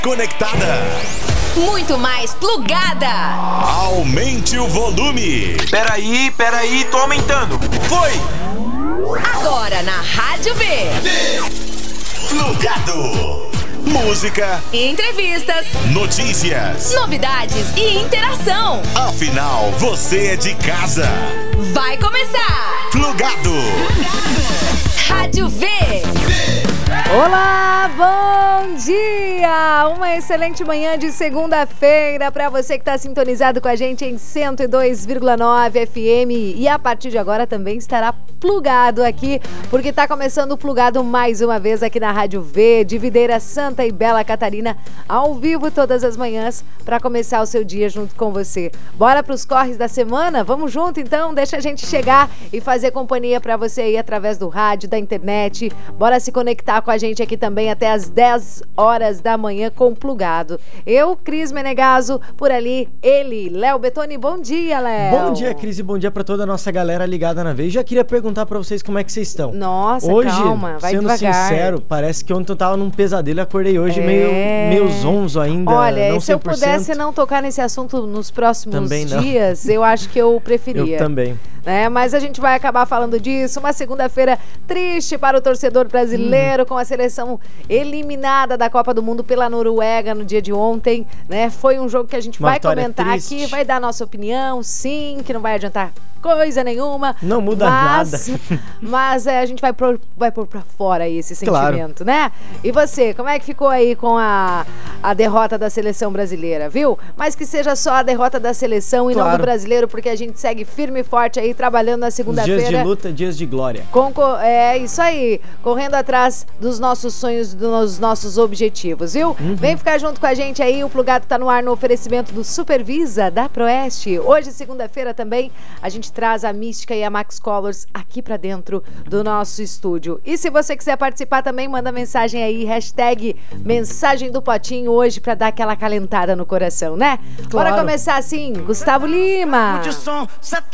Conectada. Muito mais plugada. Aumente o volume. Peraí, tô aumentando. Foi. Agora na Rádio V. Plugado. Música, Entrevistas, notícias, novidades e interação. Afinal, você é de casa. Vai começar. Plugado. Rádio V. Olá, bom dia! Uma excelente manhã de segunda-feira para você que está sintonizado com a gente em 102,9 FM e a partir de agora também estará plugado aqui, porque está começando o Plugado mais uma vez aqui na Rádio V, de Videira, Santa e Bela Catarina, ao vivo todas as manhãs para começar o seu dia junto com você. Bora para os corres da semana? Vamos junto então? Deixa a gente chegar e fazer companhia para você aí através do rádio, da internet. Bora se conectar com a gente aqui também até às 10 horas da manhã com Plugado. Eu, Cris Menegaso, por ali, ele, Léo Bettoni. Bom dia, Léo. Bom dia, Cris, e bom dia pra toda a nossa galera ligada na vez. Já queria perguntar pra vocês como é que vocês estão. Nossa, hoje, calma, vai sendo devagar. Sincero, parece que ontem eu tava num pesadelo e acordei hoje meio zonzo ainda. Olha, não 100%. se eu pudesse não tocar nesse assunto nos próximos Também não. dias, eu acho que eu preferia. Eu também. Mas a gente vai acabar falando disso. Uma segunda-feira triste para o torcedor brasileiro, com a seleção eliminada da Copa do Mundo pela Noruega no dia de ontem, né? Foi um jogo que a gente vai comentar triste aqui, vai dar a nossa opinião, sim, que não vai adiantar coisa nenhuma. Não muda nada. Mas a gente vai pôr pra fora aí esse sentimento, né? E você, como é que ficou aí com a derrota da seleção brasileira, viu? Mas que seja só a derrota da seleção e não do brasileiro, porque a gente segue firme e forte aí, trabalhando na segunda-feira. Dias de luta, dias de glória. É isso aí, correndo atrás dos nossos sonhos, dos nossos objetivos, viu? Vem ficar junto com a gente aí, o Plugado tá no ar no oferecimento do Supervisa, da Proeste. Hoje, segunda-feira também, a gente traz a Mística e a Max Colors aqui pra dentro do nosso estúdio. E se você quiser participar também, manda mensagem aí, hashtag Mensagem do Potinho hoje pra dar aquela calentada no coração, né? Claro. Bora começar assim, Gustavo Lima.